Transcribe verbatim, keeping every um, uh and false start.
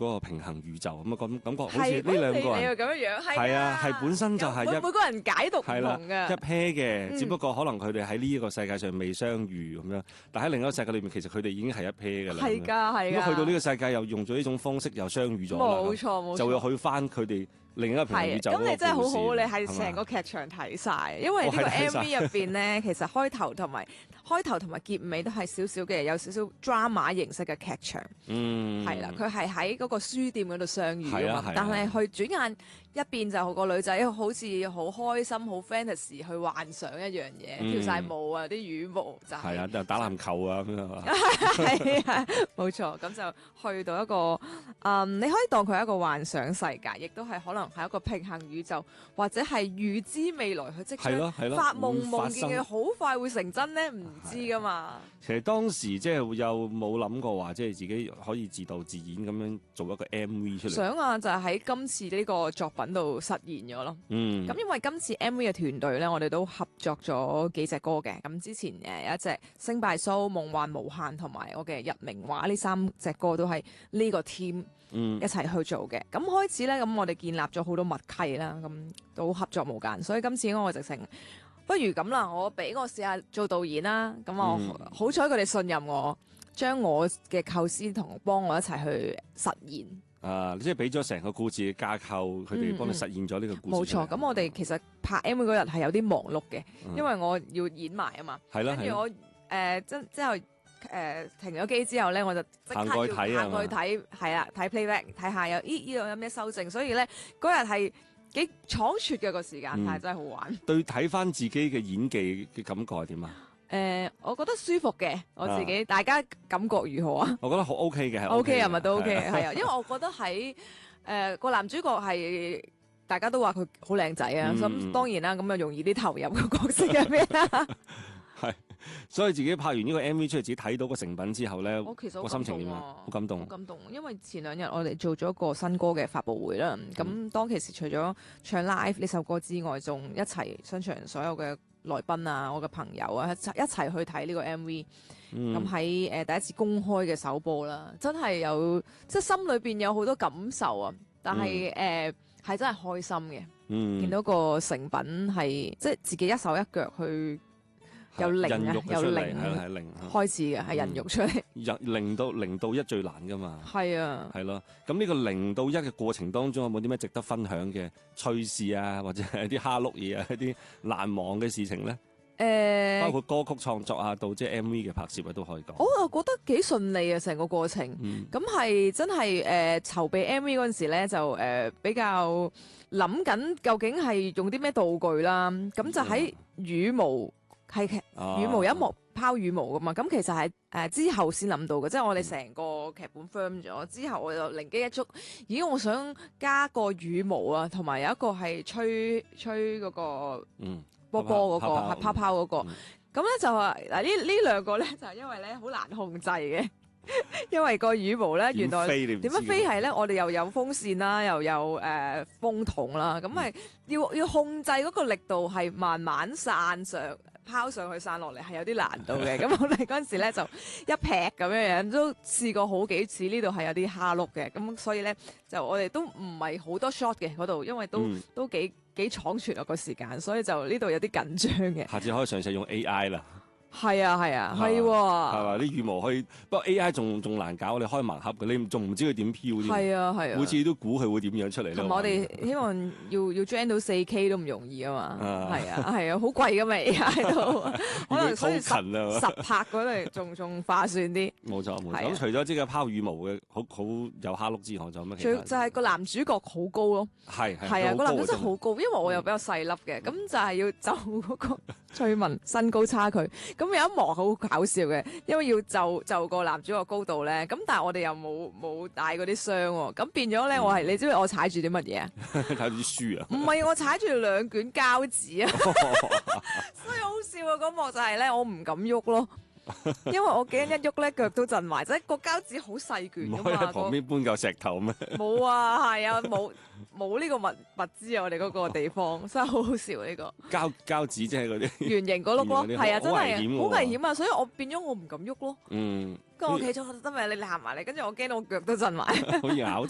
嗰個平衡宇宙咁啊，感感覺好似呢兩個你人又咁樣樣， 係啊，係本身就係一每個人解讀唔係啦同嘅， 一 pair 嘅， 嗯只不過可能佢哋喺呢一個世界上未相遇咁樣，但喺另一個世界裏面，其實佢哋已經係一 pair 㗎啦。 係㗎係㗎。 咁去到呢個世界又用咗呢種方式又相遇咗啦， 冇錯冇錯， 就會去翻佢哋另一個平行宇宙嗰個故事。 咁你真係好好，你係係嘛成個劇場睇晒，因為呢個 M V 入邊咧，其實開頭同埋開頭同埋結尾都係少少嘅，有少少 drama 形式嘅劇場。 嗯， 係啦，佢係喺嗰個書店嗰度相遇係啊係啊。 啊嘛但係佢轉眼一邊就個女仔好似好開心、好 fantasy 去幻想一樣嘢， 嗯跳晒舞啊，啲羽毛就係係啊，就打籃球啊咁樣係嘛。 係啊，冇錯，咁就去到一個嗯，你可以當佢係一個幻想世界，亦都係可能係一個平衡宇宙，或者係預知未來佢即係咯係咯將發夢會發生夢見嘅好快會成真咧，唔知噶嘛。 其實當時即係有冇諗過話，即係自己可以自導自演咁樣做一個 M V 出嚟。 想啊，就係喺今次呢個作品度實現咗咯。 嗯， 咁因為今次 M V 嘅團隊咧，我哋都合作咗幾隻歌嘅。咁之前誒有一隻《星拜蘇》、《夢幻無限》同埋我嘅《日明話》呢三隻歌都係呢個 team 嗯一齊去做嘅。咁、開始咧，咁我哋建立咗好多默契啦，咁都合作無間。所以今次我直情不如咁啦，我俾我試下做導演啦。咁我、 嗯好彩佢哋信任我，將我嘅構思同幫我一齊去實現。 啊，即係俾咗成個故事嘅架構，佢哋幫你實現咗呢個故冇錯， 事出嚟。 咁我哋其實拍 M V 嗰日係有啲忙碌嘅， 嗯因為我要演埋啊嘛。 係啦係啦， 跟住我誒之之後誒、呃、停咗機之後咧，我就即刻行過去睇啊要行過去睇，係啦，睇 playback，睇下有咦呢度有咩修正，所以咧嗰日係幾倉促嘅個時間， 嗯但係真係好玩。 對睇翻自己嘅演技嘅感覺係點啊？ 誒、我覺得舒服嘅，我自己，大家感覺如何啊我覺得好 OK 嘅，係 ？O K 嘅係咪都 O K？ 係啊係啊，因為我覺得喺誒個男主角係。大家都話佢好靚仔啊，咁、 嗯當然啦，咁啊容易啲投入個角色入面啦。 係，所以自己拍完呢個 M V 出嚟，自己睇到個成品之後咧， 我其實好個心情點啊感動啊？ 好感動好。感動，因為前兩日我哋做咗一個新歌嘅發佈會啦。咁、 嗯當其時除咗唱 live 呢首歌之外，仲一齊商場所有嘅來賓啊，我嘅朋友啊，一齊一齊去睇呢個 M V。 嗯咁喺誒第一次公開嘅首播啦，真係有即係心裏邊有好多感受啊！但係誒係真係開心嘅， 嗯見到個成品係即係自己一手一腳去由零孕啊由育咗出嚟零係係零開始嘅，係孕育出嚟。 由零到零到一最難噶嘛。 係啊。 係咯，咁呢個零到一嘅過程當中，有冇啲咩值得分享嘅趣事啊，或者係啲蝦碌嘢啊，一啲難忘嘅事情咧？ 誒、 包括歌曲創作啊，到即係 M V 嘅拍攝啊，都可以講。 我又覺得幾順利啊，成個過程。 嗯咁係、真係誒、呃、籌備 M V 嗰陣時咧，就誒、呃、比較諗緊究竟係用啲咩道具啦。咁就喺羽毛係劇啊羽毛一幕拋羽毛噶嘛。咁其實係誒、呃之後先諗到嘅，即係我哋成個劇本 firm 咗之後，我就靈機一觸，咦我想加個羽毛啊，同埋有一個係吹吹嗰、個。 嗯波波嗰、個泡泡係泡泡嗰、個， 嗯咁咧就話嗱呢呢兩個咧就係因為咧好難控制嘅，因為個羽毛咧原來飛你唔知點樣飛係咧，我哋又有風扇啦，又有誒、呃、風筒啦，咁咪要要控制嗰個力度係慢慢散上拋上去散落嚟係有啲難度嘅，咁我哋嗰陣時咧就一劈咁樣樣，都試過好幾次，呢度係有啲蝦碌嘅，咁所以咧就我哋都唔係好多 shot 嘅嗰度，因為都、 嗯都幾幾倉促啊個時間，所以就呢度有啲緊張嘅。 下次可以嘗試用 A I 啦， 係啊係啊係係喎， 嘛？啲羽毛可以，不過 A I 仲仲難搞，你開盲盒嘅，你仲唔知佢點飄添。 係啊係啊， 每次都估佢會點樣出嚟咧。 同埋我哋希望要要 gen 到四 K 都唔容易啊嘛， 啊係啊係啊，好貴噶嘛而家喺度，可能所以要佢 token 啊實實拍嗰度仲仲划算啲。 冇錯冇錯。 係啊咁除咗即係拋羽毛嘅好好有蝦碌之外，仲有咩其他？ 最就係個男主角好高咯， 係係係啊，個男主角真係好好高，因為我又比較細粒嘅，咁就係要就嗰個翠文身高差距。咁有一幕好搞笑嘅，因為要就就個男主角高度咧，咁但係我哋又冇冇帶嗰啲箱喎，咁變咗咧我係你知唔知我踩住啲乜嘢啊？ 睇到啲書啊！ 唔係我踩住兩卷膠紙啊，所以好笑啊！嗰幕就係咧，我唔敢喐咯，因為我驚一喐咧腳都震埋，即係個膠紙好細卷噶嘛。 唔可以喺旁邊搬嚿石頭咩？ 冇啊，係啊，冇冇呢個物物資啊！我哋嗰個地方真係好好笑呢個膠膠紙即係嗰啲， 圓形嗰碌咯， 圓形嗰啲係啊，真好危險喎係好危險啊！所以我變咗我唔敢喐咯。 嗯， 跟住我企咗得咪你你行埋嚟，跟住我驚到我腳都震埋。 好易咬親